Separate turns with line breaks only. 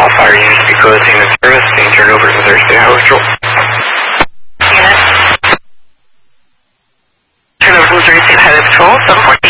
all fire units be closing the service, being turned over to Thursday Highway Patrol.
Unit. Turn over to Missouri State Highway Patrol, 714.